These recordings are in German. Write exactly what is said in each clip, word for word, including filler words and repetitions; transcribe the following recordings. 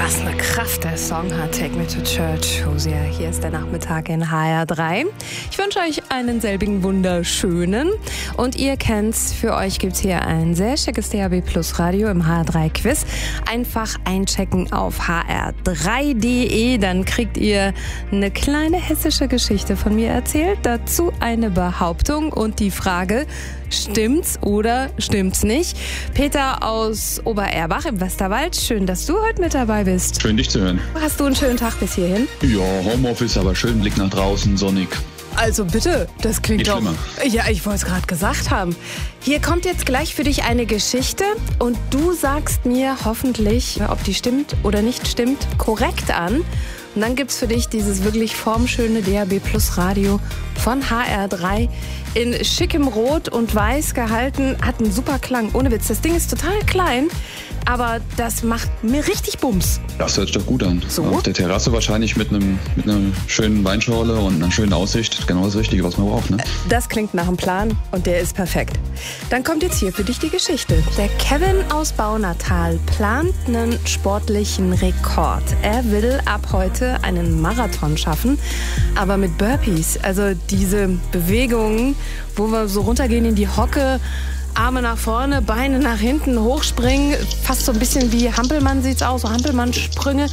Was eine Kraft der Song hat, Take Me to Church. Hosea, hier ist der Nachmittag in H R drei. Ich wünsche euch einen selbigen wunderschönen. Und ihr kennt's, für euch gibt's hier ein sehr schickes D A B Plus Radio im H R drei Quiz. Einfach einchecken auf h r drei punkt d e, dann kriegt ihr eine kleine hessische Geschichte von mir erzählt. Dazu eine Behauptung und die Frage: Stimmt's oder stimmt's nicht? Peter aus Obererbach im Westerwald, schön, dass du heute mit dabei bist. Schön, dich zu hören. Hast du einen schönen Tag bis hierhin? Ja, Homeoffice, aber schön Blick nach draußen, sonnig. Also bitte, das klingt Geht doch... schlimmer. Ja, ich wollte es gerade gesagt haben. Hier kommt jetzt gleich für dich eine Geschichte und du sagst mir hoffentlich, ob die stimmt oder nicht stimmt, korrekt an. Und dann gibt's für dich dieses wirklich formschöne D A B Plus Radio von H R drei in schickem Rot und Weiß gehalten. Hat einen super Klang, ohne Witz. Das Ding ist total klein, aber das macht mir richtig Bums. Das hört sich doch gut an. So? Auf der Terrasse wahrscheinlich mit einem mit einer schönen Weinschorle und einer schönen Aussicht. Genau das Richtige, was man braucht, ne? Das klingt nach einem Plan und der ist perfekt. Dann kommt jetzt hier für dich die Geschichte. Der Kevin aus Baunatal plant einen sportlichen Rekord. Er will ab heute einen Marathon schaffen, aber mit Burpees. Also diese Bewegungen, wo wir so runtergehen in die Hocke, Arme nach vorne, Beine nach hinten, hochspringen. Fast so ein bisschen wie Hampelmann sieht's aus, so Hampelmann-Sprünge.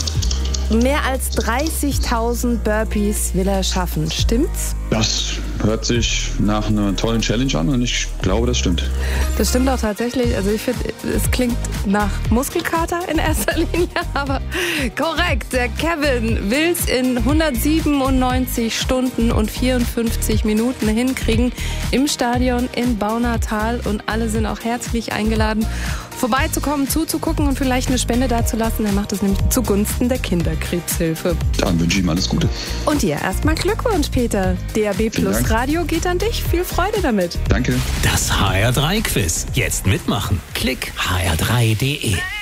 Mehr als dreißigtausend Burpees will er schaffen. Stimmt's? Das hört sich nach einer tollen Challenge an und ich glaube, das stimmt. Das stimmt auch tatsächlich. Also ich finde, es klingt nach Muskelkater in erster Linie, aber korrekt. Der Kevin will es in hundertsiebenundneunzig Stunden und vierundfünfzig Minuten hinkriegen im Stadion in Baunatal und alle sind auch herzlich eingeladen, vorbeizukommen, zuzugucken und vielleicht eine Spende dazulassen. Er macht es nämlich zugunsten der Kinderkrebshilfe. Dann wünsche ich ihm alles Gute. Und dir erstmal Glückwunsch, Peter. D A B Vielen Plus Dank. Radio geht an dich. Viel Freude damit. Danke. Das H R drei Quiz. Jetzt mitmachen. Klick h r drei punkt d e.